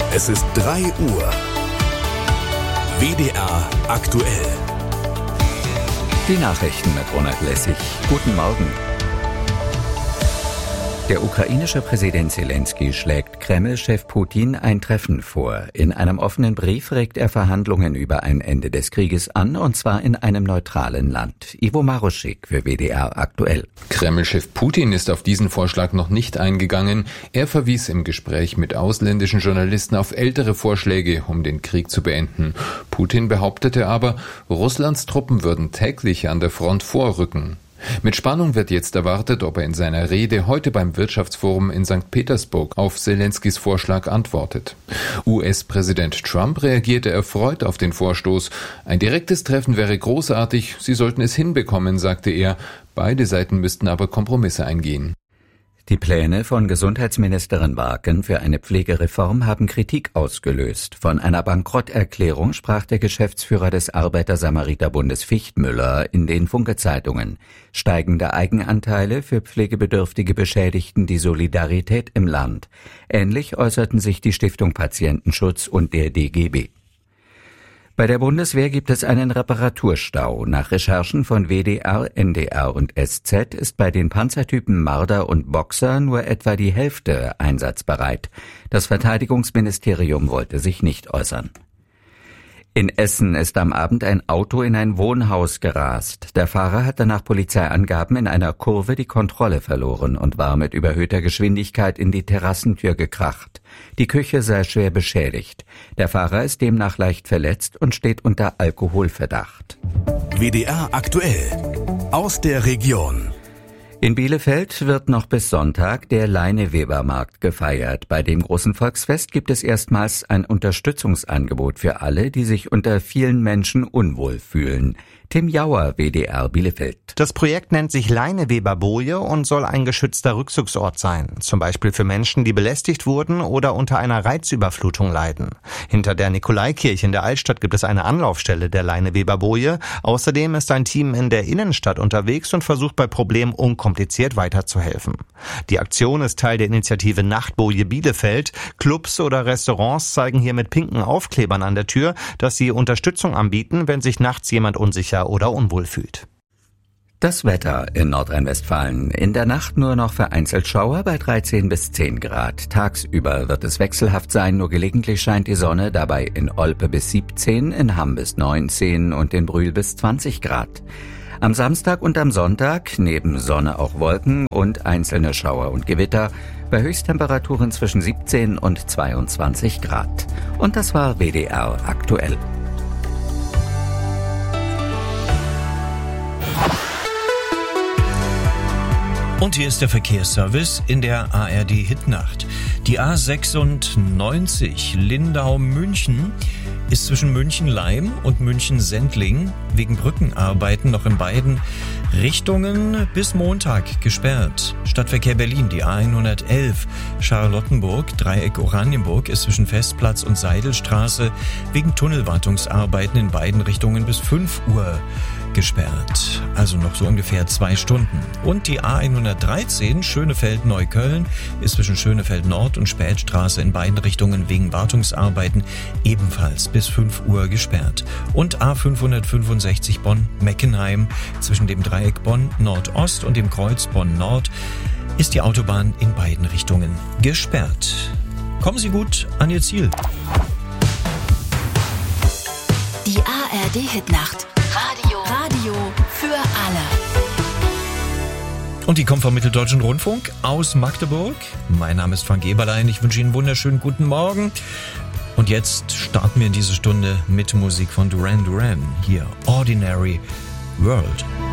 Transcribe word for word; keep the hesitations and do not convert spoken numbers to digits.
Es ist drei Uhr. W D R aktuell. Die Nachrichten mit Ronald Lessig. Guten Morgen. Der ukrainische Präsident Zelensky schlägt Kreml-Chef Putin ein Treffen vor. In einem offenen Brief regt er Verhandlungen über ein Ende des Krieges an, und zwar in einem neutralen Land. Ivo Maruschik für W D R aktuell. Kreml-Chef Putin ist auf diesen Vorschlag noch nicht eingegangen. Er verwies im Gespräch mit ausländischen Journalisten auf ältere Vorschläge, um den Krieg zu beenden. Putin behauptete aber, Russlands Truppen würden täglich an der Front vorrücken. Mit Spannung wird jetzt erwartet, ob er in seiner Rede heute beim Wirtschaftsforum in Sankt Petersburg auf Zelenskys Vorschlag antwortet. U S-Präsident Trump reagierte erfreut auf den Vorstoß. Ein direktes Treffen wäre großartig, sie sollten es hinbekommen, sagte er. Beide Seiten müssten aber Kompromisse eingehen. Die Pläne von Gesundheitsministerin Warken für eine Pflegereform haben Kritik ausgelöst. Von einer Bankrotterklärung sprach der Geschäftsführer des Arbeiter-Samariter-Bundes Fichtmüller in den Funke-Zeitungen. Steigende Eigenanteile für pflegebedürftige Beschädigten die Solidarität im Land. Ähnlich äußerten sich die Stiftung Patientenschutz und der D G B. Bei der Bundeswehr gibt es einen Reparaturstau. Nach Recherchen von W D R, N D R und S Z ist bei den Panzertypen Marder und Boxer nur etwa die Hälfte einsatzbereit. Das Verteidigungsministerium wollte sich nicht äußern. In Essen ist am Abend ein Auto in ein Wohnhaus gerast. Der Fahrer hatte nach Polizeiangaben in einer Kurve die Kontrolle verloren und war mit überhöhter Geschwindigkeit in die Terrassentür gekracht. Die Küche sei schwer beschädigt. Der Fahrer ist demnach leicht verletzt und steht unter Alkoholverdacht. W D R aktuell. Aus der Region. In Bielefeld wird noch bis Sonntag der Leinewebermarkt gefeiert. Bei dem großen Volksfest gibt es erstmals ein Unterstützungsangebot für alle, die sich unter vielen Menschen unwohl fühlen. Tim Jauer, W D R Bielefeld. Das Projekt nennt sich Leineweberboje und soll ein geschützter Rückzugsort sein. Zum Beispiel für Menschen, die belästigt wurden oder unter einer Reizüberflutung leiden. Hinter der Nikolaikirche in der Altstadt gibt es eine Anlaufstelle der Leineweberboje. Außerdem ist ein Team in der Innenstadt unterwegs und versucht bei Problemen unkompliziert weiterzuhelfen. Die Aktion ist Teil der Initiative Nachtboje Bielefeld. Clubs oder Restaurants zeigen hier mit pinken Aufklebern an der Tür, dass sie Unterstützung anbieten, wenn sich nachts jemand unsicher oder unwohl fühlt. Das Wetter in Nordrhein-Westfalen. In der Nacht nur noch vereinzelt Schauer bei dreizehn bis zehn Grad. Tagsüber wird es wechselhaft sein, nur gelegentlich scheint die Sonne, dabei in Olpe bis siebzehn, in Hamm bis neunzehn und in Brühl bis zwanzig Grad. Am Samstag und am Sonntag neben Sonne auch Wolken und einzelne Schauer und Gewitter bei Höchsttemperaturen zwischen siebzehn und zweiundzwanzig Grad. Und das war W D R aktuell. Und hier ist der Verkehrsservice in der A R D-Hitnacht. Die A sechsundneunzig Lindau-München ist zwischen München-Leim und München-Sendling wegen Brückenarbeiten noch in beiden Richtungen bis Montag gesperrt. Stadtverkehr Berlin, die A hundertelf Charlottenburg, Dreieck Oranienburg ist zwischen Festplatz und Seidelstraße wegen Tunnelwartungsarbeiten in beiden Richtungen bis fünf Uhr gesperrt. Also noch so ungefähr zwei Stunden. Und die A hundertdreizehn Schönefeld-Neukölln ist zwischen Schönefeld Nord und Spätstraße in beiden Richtungen wegen Wartungsarbeiten ebenfalls bis fünf Uhr gesperrt. Und A fünfhundertfünfundsechzig Bonn-Meckenheim zwischen dem Dreieck Bonn Nordost und dem Kreuz Bonn Nord ist die Autobahn in beiden Richtungen gesperrt. Kommen Sie gut an Ihr Ziel. Die A R D-Hitnacht. Radio. Radio für alle. Und die kommt vom Mitteldeutschen Rundfunk aus Magdeburg. Mein Name ist Frank Eberlein. Ich wünsche Ihnen einen wunderschönen guten Morgen. Und jetzt starten wir in diese Stunde mit Musik von Duran Duran. Hier, Ordinary World.